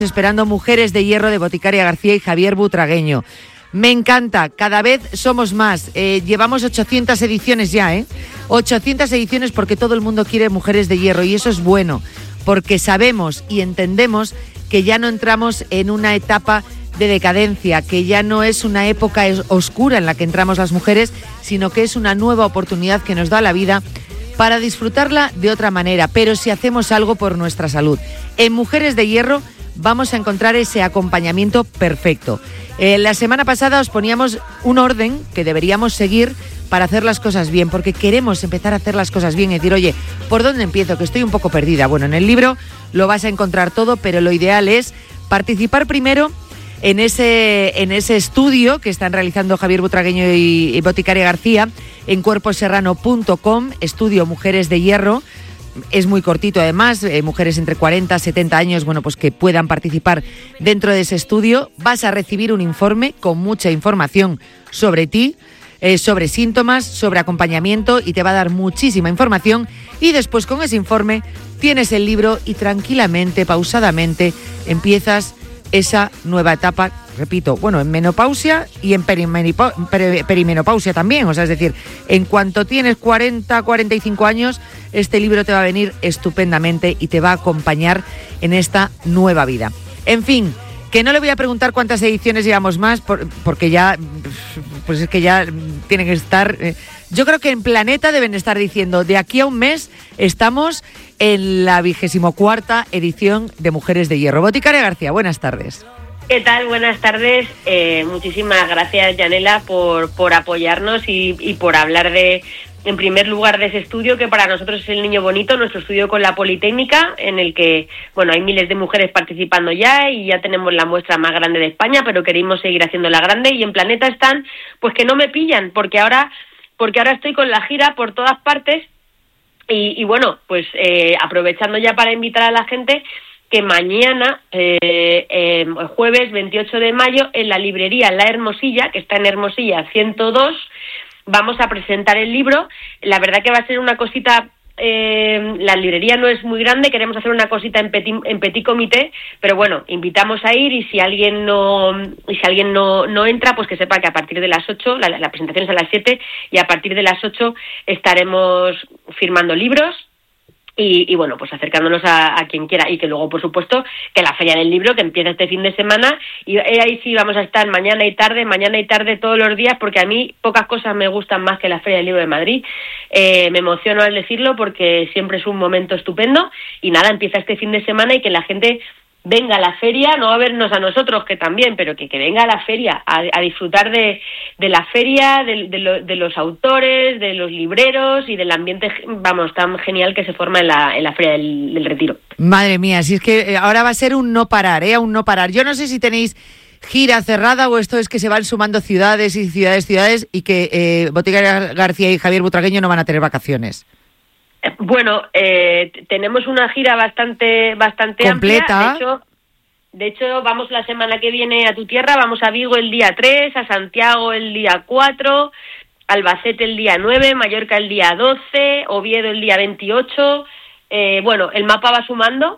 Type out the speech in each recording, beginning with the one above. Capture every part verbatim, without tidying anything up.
Esperando Mujeres de Hierro de Boticaria García y Javier Butragueño. Me encanta, cada vez somos más. Eh, llevamos ochocientas ediciones ya, ¿eh? ochocientas ediciones porque todo el mundo quiere Mujeres de Hierro y eso es bueno, porque sabemos y entendemos que ya no entramos en una etapa de decadencia, que ya no es una época oscura en la que entramos las mujeres, sino que es una nueva oportunidad que nos da la vida para disfrutarla de otra manera, pero si hacemos algo por nuestra salud. En Mujeres de Hierro vamos a encontrar ese acompañamiento perfecto. Eh, la semana pasada os poníamos un orden que deberíamos seguir para hacer las cosas bien, porque queremos empezar a hacer las cosas bien y decir, oye, ¿por dónde empiezo? Que estoy un poco perdida. Bueno, en el libro lo vas a encontrar todo, pero lo ideal es participar primero en ese, en ese estudio que están realizando Javier Butragueño y, y Boticaria García en cuerpo serrano punto com, estudio Mujeres de Hierro. Es muy cortito además, eh, mujeres entre cuarenta y setenta años, bueno, pues que puedan participar dentro de ese estudio. Vas a recibir un informe con mucha información sobre ti, eh, sobre síntomas, sobre acompañamiento y te va a dar muchísima información. Y después con ese informe tienes el libro y tranquilamente, pausadamente, empiezas esa nueva etapa, repito, bueno, en menopausia y en perimenipo- per- perimenopausia también, o sea, es decir, en cuanto tienes cuarenta, cuarenta y cinco años, este libro te va a venir estupendamente y te va a acompañar en esta nueva vida. En fin, que no le voy a preguntar cuántas ediciones llevamos más, por, porque ya, pues es que ya tienen que estar, eh, yo creo que en Planeta deben estar diciendo, de aquí a un mes estamos en la vigésimo cuarta edición de Mujeres de Hierro. Boticaria García, buenas tardes. ¿Qué tal? Buenas tardes. Eh, muchísimas gracias, Yanela, por, por apoyarnos y, y por hablar de, en primer lugar, de ese estudio que para nosotros es el Niño Bonito, nuestro estudio con la Politécnica, en el que, bueno, hay miles de mujeres participando ya y ya tenemos la muestra más grande de España, pero queremos seguir haciéndola grande y en Planeta están, pues que no me pillan, porque ahora, porque ahora estoy con la gira por todas partes y, y bueno, pues eh, aprovechando ya para invitar a la gente que mañana, eh, eh, jueves veintiocho de mayo, en la librería La Hermosilla, que está en Hermosilla ciento dos, vamos a presentar el libro. La verdad que va a ser una cosita, eh, la librería no es muy grande, queremos hacer una cosita en petit, en petit comité, pero bueno, invitamos a ir y si alguien no y si alguien no, no entra, pues que sepa que a partir de las ocho, la, la presentación es a las siete, y a partir de las ocho estaremos firmando libros. Y, y bueno, pues acercándonos a, a quien quiera y que luego, por supuesto, que la Feria del Libro, que empieza este fin de semana, y ahí sí vamos a estar mañana y tarde, mañana y tarde todos los días, porque a mí pocas cosas me gustan más que la Feria del Libro de Madrid. Eh, me emociono al decirlo porque siempre es un momento estupendo y nada, empieza este fin de semana y que la gente venga a la feria, no a vernos a nosotros, que también, pero que, que venga a la feria, a, a disfrutar de, de la feria, de, de, lo, de los autores, de los libreros y del ambiente, vamos, tan genial que se forma en la, en la Feria del, del Retiro. Madre mía, si es que ahora va a ser un no parar, ¿eh? Un no parar. Yo no sé si tenéis gira cerrada o esto es que se van sumando ciudades y ciudades, ciudades y que eh, Boticaria García y Javier Butragueño no van a tener vacaciones. Bueno, eh, tenemos una gira bastante bastante completa. Amplia. De hecho, de hecho, vamos la semana que viene a tu tierra, vamos a Vigo el día tres, a Santiago el día cuatro, Albacete el día nueve, Mallorca el día doce, Oviedo el día veintiocho. Eh, bueno, el mapa va sumando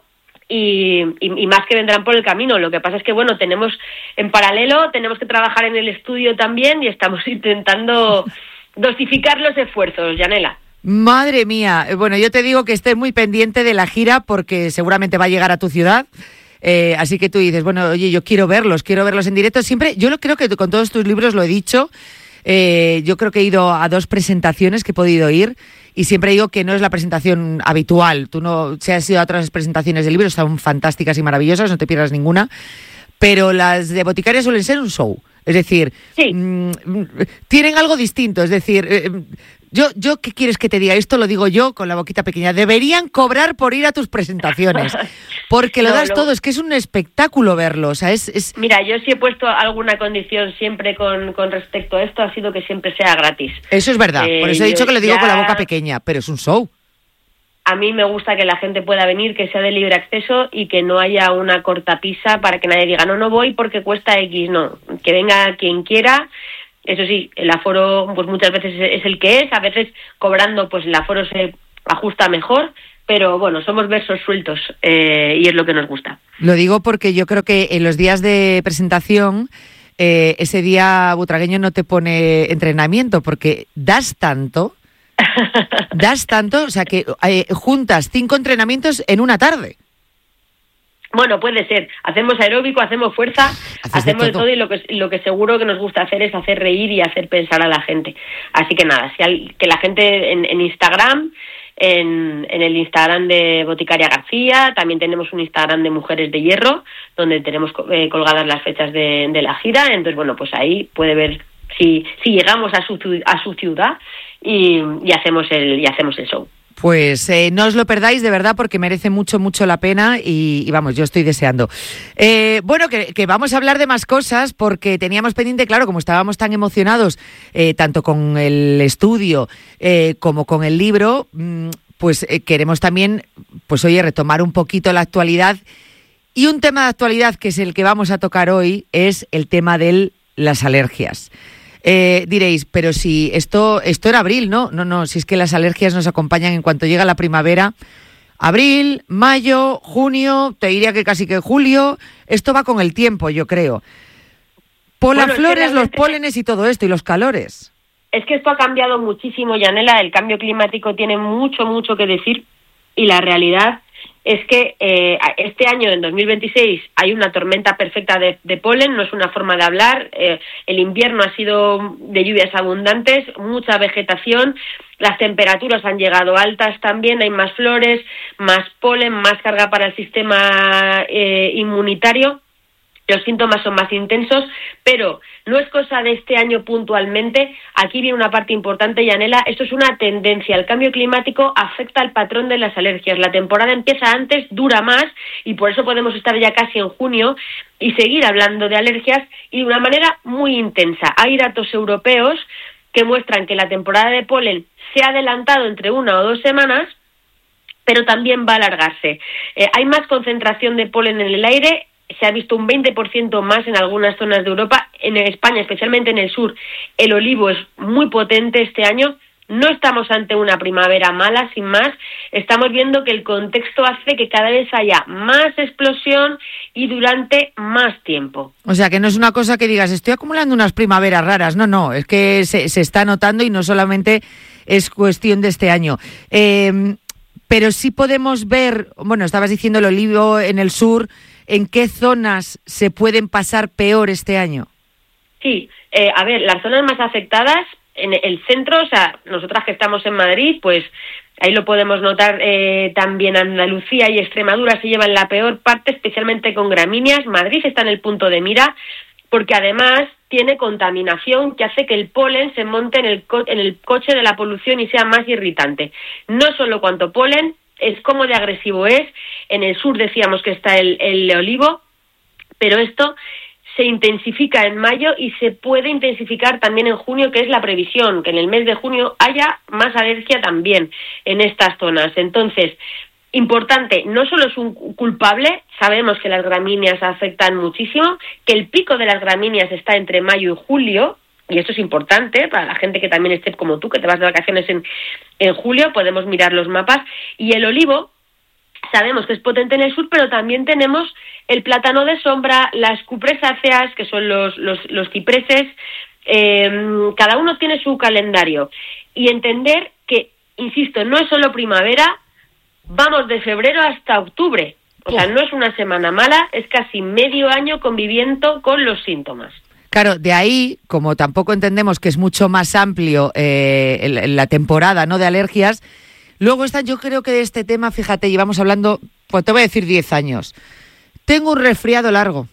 y, y, y más que vendrán por el camino. Lo que pasa es que, bueno, tenemos en paralelo, tenemos que trabajar en el estudio también y estamos intentando dosificar los esfuerzos, Yanela. Madre mía, bueno, yo te digo que estés muy pendiente de la gira porque seguramente va a llegar a tu ciudad, eh, así que tú dices, bueno, oye, yo quiero verlos, quiero verlos en directo. Siempre, yo lo creo que con todos tus libros lo he dicho, eh, yo creo que he ido a dos presentaciones que he podido ir y siempre digo que no es la presentación habitual. Tú no, si has ido a otras presentaciones de libros, son fantásticas y maravillosas, no te pierdas ninguna, pero las de Boticaria suelen ser un show. Es decir, sí. mmm, tienen algo distinto, es decir, eh, yo, yo, ¿qué quieres que te diga? Esto lo digo yo con la boquita pequeña. Deberían cobrar por ir a tus presentaciones, porque lo no, das lo... todo, es que es un espectáculo verlo. O sea, es, es... Mira, yo sí he puesto alguna condición siempre con, con respecto a esto, ha sido que siempre sea gratis. Eso es verdad, eh, por eso he dicho que lo digo ya... con la boca pequeña, pero es un show. A mí me gusta que la gente pueda venir, que sea de libre acceso y que no haya una cortapisa para que nadie diga, no, no voy porque cuesta X, no. Que venga quien quiera. Eso sí, el aforo pues muchas veces es el que es, a veces cobrando pues el aforo se ajusta mejor, pero bueno, somos versos sueltos eh, y es lo que nos gusta. Lo digo porque yo creo que en los días de presentación, eh, ese día Butragueño no te pone entrenamiento, porque das tanto, das tanto, o sea que eh, juntas cinco entrenamientos en una tarde. Bueno, puede ser. Hacemos aeróbico, hacemos fuerza, Haces hacemos de de todo. todo y lo que lo que seguro que nos gusta hacer es hacer reír y hacer pensar a la gente. Así que nada, si hay, que la gente en, en Instagram, en, en el Instagram de Boticaria García, también tenemos un Instagram de Mujeres de Hierro, donde tenemos eh, colgadas las fechas de, de la gira. Entonces, bueno, pues ahí puede ver si si llegamos a su a su ciudad y, y hacemos el y hacemos el show. Pues eh, no os lo perdáis, de verdad, porque merece mucho, mucho la pena y, y vamos, yo estoy deseando. Eh, bueno, que, que vamos a hablar de más cosas porque teníamos pendiente, claro, como estábamos tan emocionados, eh, tanto con el estudio eh, como con el libro, mmm, pues eh, queremos también, pues oye, retomar un poquito la actualidad. Y un tema de actualidad que es el que vamos a tocar hoy es el tema de las alergias. Eh, diréis, pero si esto esto era abril, ¿no? No, no, si es que las alergias nos acompañan en cuanto llega la primavera. Abril, mayo, junio, te diría que casi que julio. Esto va con el tiempo, yo creo. Por las Bueno, flores, es que los pólenes y todo esto, y los calores. Es que esto ha cambiado muchísimo, Yanela. El cambio climático tiene mucho, mucho que decir. Y la realidad es que eh, este año, en dos mil veintiséis, hay una tormenta perfecta de, de polen, no es una forma de hablar. Eh, el invierno ha sido de lluvias abundantes, mucha vegetación, las temperaturas han llegado altas también, hay más flores, más polen, más carga para el sistema eh, inmunitario. Los síntomas son más intensos, pero no es cosa de este año puntualmente. Aquí viene una parte importante, Yanela. Esto es una tendencia. El cambio climático afecta al patrón de las alergias. La temporada empieza antes, dura más, y por eso podemos estar ya casi en junio y seguir hablando de alergias y de una manera muy intensa. Hay datos europeos que muestran que la temporada de polen se ha adelantado entre una o dos semanas, pero también va a alargarse. Eh, hay más concentración de polen en el aire. Se ha visto un veinte por ciento más en algunas zonas de Europa. En España, especialmente en el sur, el olivo es muy potente este año. No estamos ante una primavera mala, sin más. Estamos viendo que el contexto hace que cada vez haya más explosión y durante más tiempo. O sea, que no es una cosa que digas, estoy acumulando unas primaveras raras. No, no, es que se, se está notando y no solamente es cuestión de este año. Eh, pero sí podemos ver, bueno, estabas diciendo el olivo en el sur. ¿En qué zonas se pueden pasar peor este año? Sí, eh, a ver, las zonas más afectadas, en el centro, o sea, nosotras que estamos en Madrid, pues ahí lo podemos notar, eh, también Andalucía y Extremadura se llevan la peor parte, especialmente con gramíneas. Madrid está en el punto de mira, porque además tiene contaminación que hace que el polen se monte en el, co- en el coche de la polución y sea más irritante. No solo cuanto polen, es cómo de agresivo es. En el sur decíamos que está el, el olivo, pero esto se intensifica en mayo y se puede intensificar también en junio, que es la previsión, que en el mes de junio haya más alergia también en estas zonas. Entonces, importante, no solo es un culpable, sabemos que las gramíneas afectan muchísimo, que el pico de las gramíneas está entre mayo y julio, y esto es importante para la gente que también esté como tú, que te vas de vacaciones en, en julio, podemos mirar los mapas. Y el olivo, sabemos que es potente en el sur, pero también tenemos el plátano de sombra, las cupresáceas, que son los, los, los cipreses. Eh, cada uno tiene su calendario. Y entender que, insisto, no es solo primavera, vamos de febrero hasta octubre. O sea, no es una semana mala, es casi medio año conviviendo con los síntomas. Claro, de ahí, como tampoco entendemos que es mucho más amplio eh, el, la temporada, ¿no?, de alergias, luego está, yo creo que de este tema, fíjate, llevamos hablando, pues te voy a decir diez años. Tengo un resfriado largo.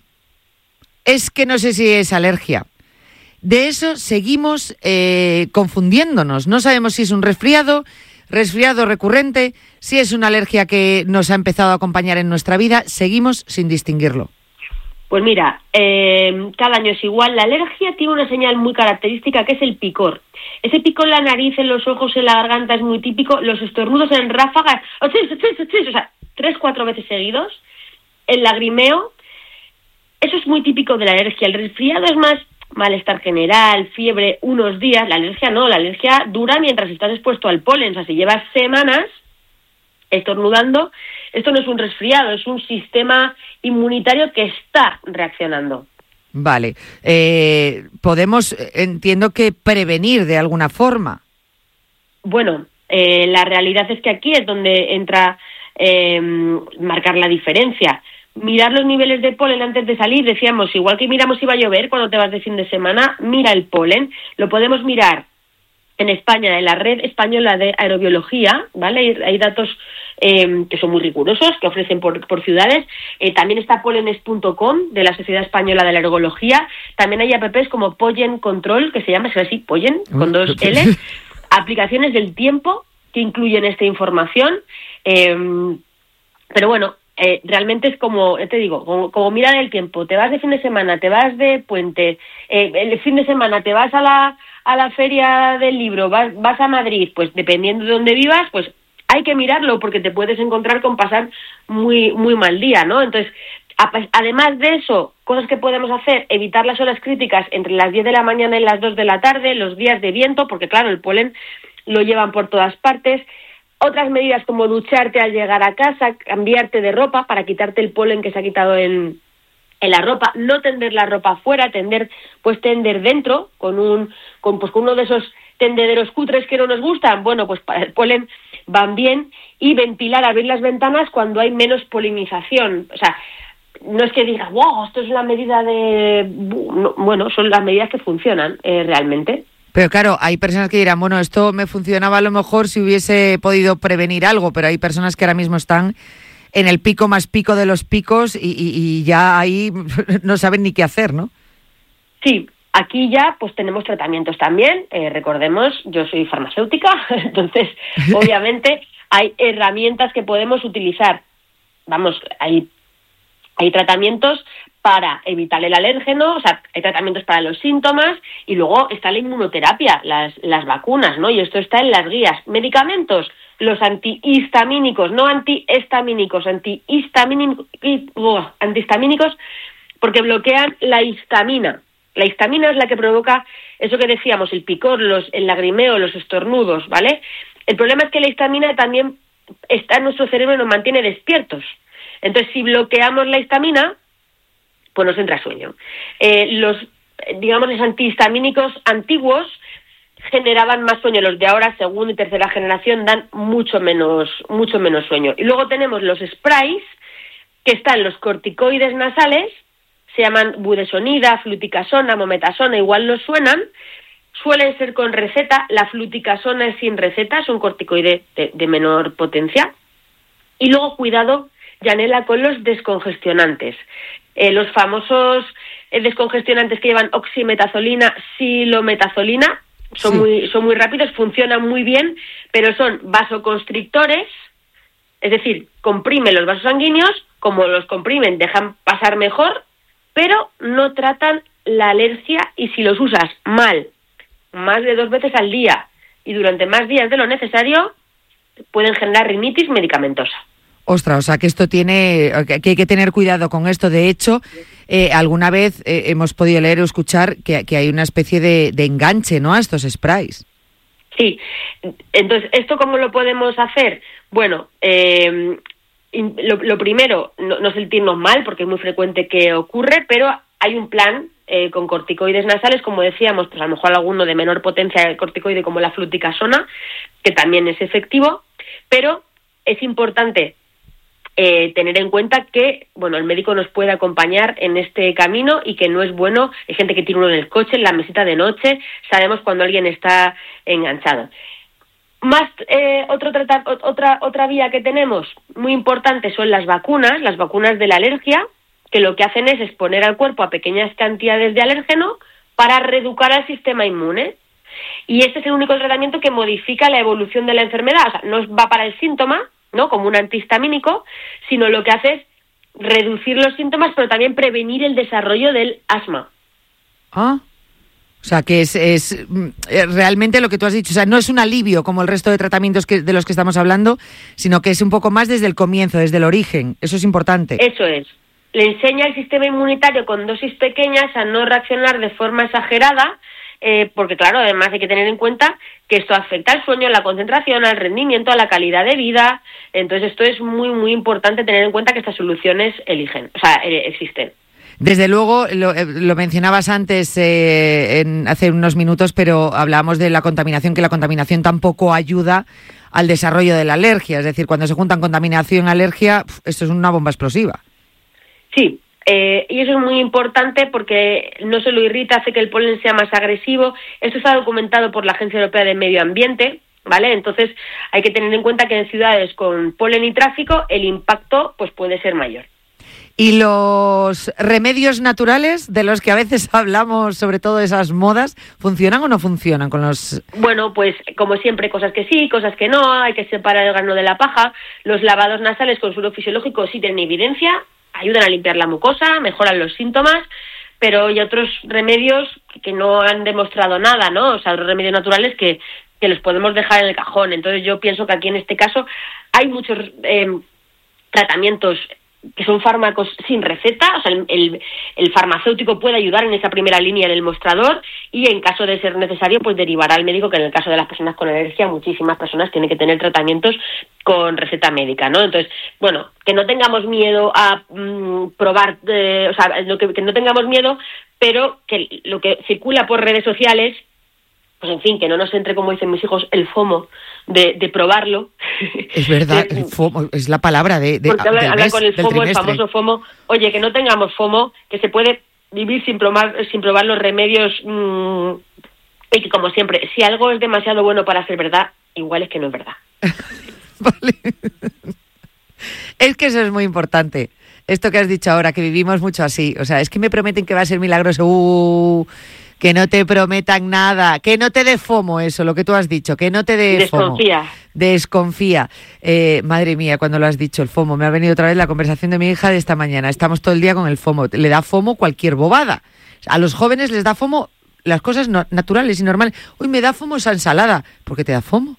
Es que no sé si es alergia. De eso seguimos eh, confundiéndonos. No sabemos si es un resfriado, resfriado recurrente, si es una alergia que nos ha empezado a acompañar en nuestra vida. Seguimos sin distinguirlo. Pues mira, eh, cada año es igual. La alergia tiene una señal muy característica que es el picor. Ese picor en la nariz, en los ojos, en la garganta es muy típico. Los estornudos en ráfagas, o sea, tres, cuatro veces seguidos. El lagrimeo, eso es muy típico de la alergia. El resfriado es más malestar general, fiebre, unos días. La alergia no, la alergia dura mientras estás expuesto al polen. O sea, si llevas semanas, estornudando, esto no es un resfriado, es un sistema inmunitario que está reaccionando. Vale. Eh, podemos, entiendo que prevenir de alguna forma. Bueno, eh, la realidad es que aquí es donde entra eh, marcar la diferencia. Mirar los niveles de polen antes de salir, decíamos, igual que miramos si va a llover cuando te vas de fin de semana, mira el polen. Lo podemos mirar en España, en la Red Española de Aerobiología, ¿vale? Hay, hay datos eh, que son muy rigurosos, que ofrecen por, por ciudades. Eh, también está polenes punto com, de la Sociedad Española de la Alergología. También hay apps como Pollen Control, que se llama, es así, Pollen, con dos L. Aplicaciones del tiempo que incluyen esta información. Eh, pero bueno, Eh, realmente es como, te digo, como, como mirar el tiempo. Te vas de fin de semana, te vas de puente, eh, el fin de semana te vas a la a la feria del libro, vas, vas a Madrid, pues dependiendo de dónde vivas, pues hay que mirarlo porque te puedes encontrar con pasar muy muy mal día, ¿no? Entonces, a, además de eso, cosas que podemos hacer, evitar las horas críticas entre las diez de la mañana y las dos de la tarde, los días de viento, porque claro, el polen lo llevan por todas partes. Otras medidas como ducharte al llegar a casa, cambiarte de ropa para quitarte el polen que se ha quitado en, en la ropa, no tender la ropa afuera, tender, pues tender dentro con un, con, pues, con uno de esos tendederos cutres que no nos gustan. Bueno, pues para el polen van bien, y ventilar, abrir las ventanas cuando hay menos polinización. O sea, no es que digas, wow, esto es la medida de... No, bueno, son las medidas que funcionan eh, realmente. Pero claro, hay personas que dirán, bueno, esto me funcionaba a lo mejor si hubiese podido prevenir algo, pero hay personas que ahora mismo están en el pico más pico de los picos y, y, y ya ahí no saben ni qué hacer, ¿no? Sí, aquí ya pues tenemos tratamientos también. Eh, recordemos, yo soy farmacéutica, entonces obviamente hay herramientas que podemos utilizar. Vamos, hay, hay tratamientos para evitar el alérgeno, o sea, hay tratamientos para los síntomas, y luego está la inmunoterapia, las, las vacunas, ¿no? Y esto está en las guías. Medicamentos, los antihistamínicos, no antihistamínicos, antihistamínicos, antihistamínicos, porque bloquean la histamina. La histamina es la que provoca eso que decíamos, el picor, los, el lagrimeo, los estornudos, ¿vale? El problema es que la histamina también está en nuestro cerebro y nos mantiene despiertos. Entonces, si bloqueamos la histamina, pues nos entra sueño. Eh, los, digamos, los antihistamínicos antiguos generaban más sueño. Los de ahora, segunda y tercera generación, dan mucho menos, mucho menos sueño. Y luego tenemos los sprays, que están los corticoides nasales, se llaman budesonida, fluticasona, mometasona, igual los suenan, suelen ser con receta. La fluticasona es sin receta, es un corticoide de, de menor potencia. Y luego, cuidado, Yanela, con los descongestionantes. Eh, los famosos eh, descongestionantes que llevan oximetazolina, silometazolina, son, sí. muy, son muy rápidos, funcionan muy bien, pero son vasoconstrictores, es decir, comprimen los vasos sanguíneos, como los comprimen dejan pasar mejor, pero no tratan la alergia, y si los usas mal, más de dos veces al día y durante más días de lo necesario, pueden generar rinitis medicamentosa. Ostras, o sea que esto tiene, que hay que tener cuidado con esto. De hecho, eh, alguna vez eh, hemos podido leer o escuchar que, que hay una especie de, de enganche, ¿no?, a estos sprays. Sí, entonces, ¿esto cómo lo podemos hacer? Bueno, eh, lo, lo primero, no, no sentirnos mal, porque es muy frecuente que ocurre, pero hay un plan eh, con corticoides nasales, como decíamos, pues a lo mejor alguno de menor potencia de corticoide, como la fluticasona, que también es efectivo, pero es importante Eh, tener en cuenta que, bueno, el médico nos puede acompañar en este camino y que no es bueno. Hay gente que tiene uno en el coche, en la mesita de noche, sabemos cuando alguien está enganchado. Más, eh, otro trata, otra, otra vía que tenemos, muy importante, son las vacunas, las vacunas de la alergia, que lo que hacen es exponer al cuerpo a pequeñas cantidades de alérgeno para reeducar al sistema inmune. Y este es el único tratamiento que modifica la evolución de la enfermedad, o sea, no va para el síntoma, ¿no?, como un antihistamínico, sino lo que hace es reducir los síntomas, pero también prevenir el desarrollo del asma. Ah, o sea, que es, es realmente lo que tú has dicho, o sea, no es un alivio como el resto de tratamientos que, de los que estamos hablando, sino que es un poco más desde el comienzo, desde el origen. Eso es importante. Eso es. Le enseña al sistema inmunitario con dosis pequeñas a no reaccionar de forma exagerada, eh, porque claro, además hay que tener en cuenta que esto afecta al sueño, a la concentración, al rendimiento, a la calidad de vida. Entonces esto es muy, muy importante tener en cuenta que estas soluciones eligen, o sea, eh, existen. Desde luego, lo, lo mencionabas antes, eh, en, hace unos minutos, pero hablábamos de la contaminación, que la contaminación tampoco ayuda al desarrollo de la alergia. Es decir, cuando se juntan contaminación y alergia, esto es una bomba explosiva. Sí, eh, y eso es muy importante porque no solo irrita, hace que el polen sea más agresivo. Esto está documentado por la Agencia Europea de Medio Ambiente, ¿vale? Entonces hay que tener en cuenta que en ciudades con polen y tráfico el impacto pues puede ser mayor. ¿Y los remedios naturales de los que a veces hablamos, sobre todo esas modas, funcionan o no funcionan con los...? Bueno, pues como siempre, cosas que sí, cosas que no, hay que separar el grano de la paja. Los lavados nasales con suero fisiológico sí tienen evidencia, ayudan a limpiar la mucosa, mejoran los síntomas, pero hay otros remedios que no han demostrado nada, ¿no? O sea, los remedios naturales que, que los podemos dejar en el cajón. Entonces yo pienso que aquí en este caso hay muchos eh, tratamientos que son fármacos sin receta, o sea, el, el, el farmacéutico puede ayudar en esa primera línea en el mostrador y en caso de ser necesario, pues derivará al médico, que en el caso de las personas con alergia, muchísimas personas tienen que tener tratamientos con receta médica, ¿no? Entonces, bueno, que no tengamos miedo a mmm, probar, eh, o sea, lo que, que no tengamos miedo, pero que lo que circula por redes sociales, pues en fin, que no nos entre, como dicen mis hijos, el FOMO de, de probarlo. Es verdad, el FOMO es la palabra de, de Porque hablan habla con el FOMO, trimestre. El famoso FOMO. Oye, que no tengamos FOMO, que se puede vivir sin probar, sin probar los remedios, mmm, y que como siempre, si algo es demasiado bueno para ser verdad, igual es que no es verdad. Vale. Es que eso es muy importante. Esto que has dicho ahora, que vivimos mucho así. O sea, es que me prometen que va a ser milagroso. Uh, que no te prometan nada. Que no te dé FOMO eso, lo que tú has dicho. Que no te dé FOMO. Desconfía. Desconfía. Eh, madre mía, cuando lo has dicho, el FOMO. Me ha venido otra vez la conversación de mi hija de esta mañana. Estamos todo el día con el FOMO. Le da FOMO cualquier bobada. A los jóvenes les da FOMO las cosas no, naturales y normales. Uy, me da FOMO esa ensalada. ¿Por qué te da FOMO?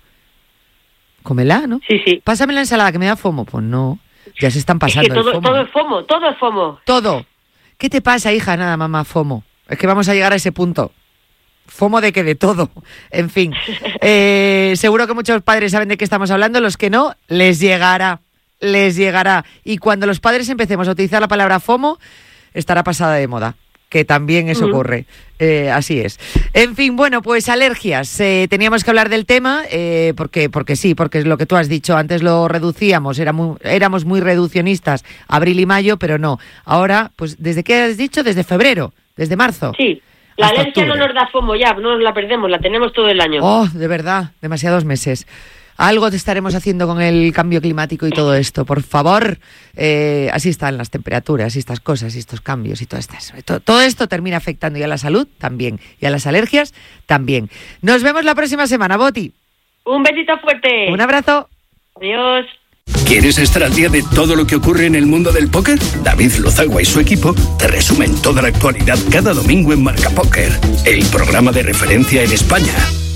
Cómela, ¿no? Sí, sí. Pásame la ensalada que me da FOMO. Pues no. Ya se están pasando. Es que todo, el FOMO. todo es FOMO, todo es FOMO. Todo. ¿Qué te pasa, hija? Nada, mamá, FOMO. Es que vamos a llegar a ese punto. FOMO de que de todo. En fin. Eh, seguro que muchos padres saben de qué estamos hablando. Los que no, les llegará. Les llegará. Y cuando los padres empecemos a utilizar la palabra FOMO, estará pasada de moda. Que también eso mm. ocurre. Eh, así es. En fin, bueno, pues alergias. Eh, teníamos que hablar del tema, eh, porque, porque sí, porque es lo que tú has dicho. Antes lo reducíamos, era muy, éramos muy reduccionistas, abril y mayo, pero no. Ahora, pues, ¿desde qué has dicho? Desde febrero, desde marzo. Sí, la alergia octubre. no nos da FOMO ya, no nos la perdemos, la tenemos todo el año. Oh, de verdad, demasiados meses. Algo te estaremos haciendo con el cambio climático y todo esto, por favor. Eh, así están las temperaturas y estas cosas y estos cambios y todo esto. Todo, todo esto termina afectando y a la salud también, y a las alergias también. Nos vemos la próxima semana, Boti. Un besito fuerte. Un abrazo. Adiós. ¿Quieres estar al día de todo lo que ocurre en el mundo del póker? David Lozagua y su equipo te resumen toda la actualidad cada domingo en Marca Póker, el programa de referencia en España.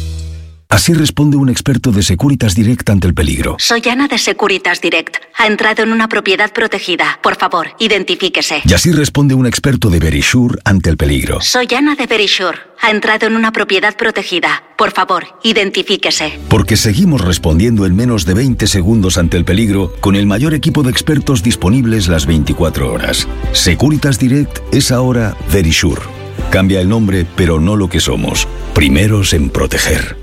Así responde un experto de Securitas Direct ante el peligro. Soy Ana de Securitas Direct. Ha entrado en una propiedad protegida. Por favor, identifíquese. Y así responde un experto de Verisure ante el peligro. Soy Ana de Verisure. Ha entrado en una propiedad protegida. Por favor, identifíquese. Porque seguimos respondiendo en menos de veinte segundos ante el peligro con el mayor equipo de expertos disponibles las veinticuatro horas. Securitas Direct es ahora Verisure. Cambia el nombre, pero no lo que somos. Primeros en proteger.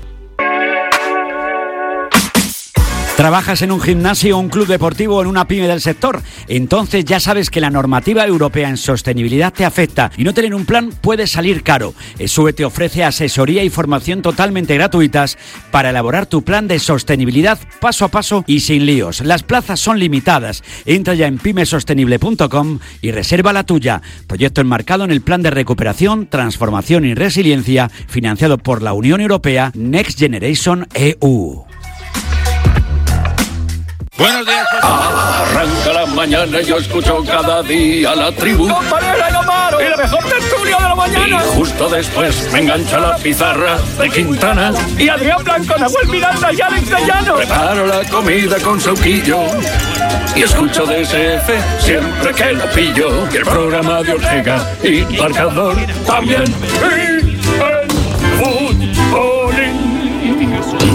¿Trabajas en un gimnasio, un club deportivo o en una pyme del sector? Entonces ya sabes que la normativa europea en sostenibilidad te afecta y no tener un plan puede salir caro. ESUE te ofrece asesoría y formación totalmente gratuitas para elaborar tu plan de sostenibilidad paso a paso y sin líos. Las plazas son limitadas. Entra ya en pyme sostenible punto com y reserva la tuya. Proyecto enmarcado en el Plan de Recuperación, Transformación y Resiliencia financiado por la Unión Europea Next Generation E U. Buenos días. Arranca la mañana y yo escucho cada día la tribu. ¡Compañera, no paro! ¡Y la mejor tertulia de la mañana! Y justo después me engancha la pizarra de Quintana. Y Adrián Blanco, Nahuel Miranda y Alex de Llano. Preparo la comida con sauquillo y escucho D S F siempre que lo pillo. Y el programa de Ortega y Marcador también. Y el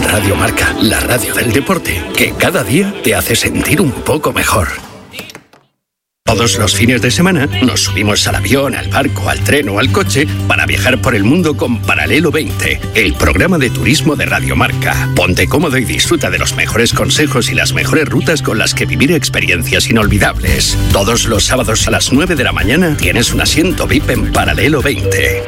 Radio Marca, la radio del deporte, que cada día te hace sentir un poco mejor. Todos los fines de semana nos subimos al avión, al barco, al tren o al coche para viajar por el mundo con Paralelo veinte, el programa de turismo de Radio Marca. Ponte cómodo y disfruta de los mejores consejos y las mejores rutas con las que vivir experiencias inolvidables. Todos los sábados a las nueve de la mañana tienes un asiento V I P en Paralelo veinte.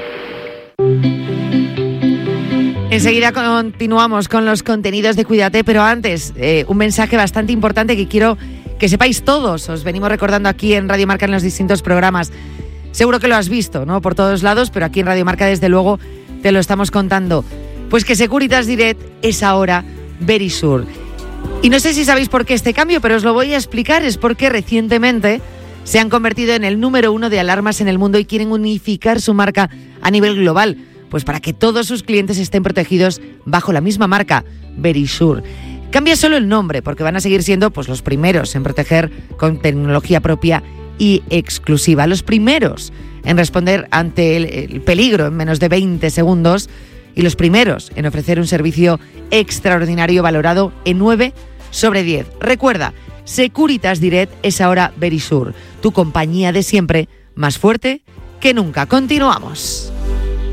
Enseguida continuamos con los contenidos de Cuídate, pero antes, eh, un mensaje bastante importante que quiero que sepáis todos. Os venimos recordando aquí en Radio Marca en los distintos programas. Seguro que lo has visto, ¿no? Por todos lados, pero aquí en Radio Marca, desde luego, te lo estamos contando. Pues que Securitas Direct es ahora Verisure. Y no sé si sabéis por qué este cambio, pero os lo voy a explicar. Es porque recientemente se han convertido en el número uno de alarmas en el mundo y quieren unificar su marca a nivel global, pues para que todos sus clientes estén protegidos bajo la misma marca, Verisure. Cambia solo el nombre, porque van a seguir siendo pues, los primeros en proteger con tecnología propia y exclusiva. Los primeros en responder ante el, el peligro en menos de veinte segundos y los primeros en ofrecer un servicio extraordinario valorado en nueve sobre diez. Recuerda, Securitas Direct es ahora Verisure, tu compañía de siempre, más fuerte que nunca. Continuamos.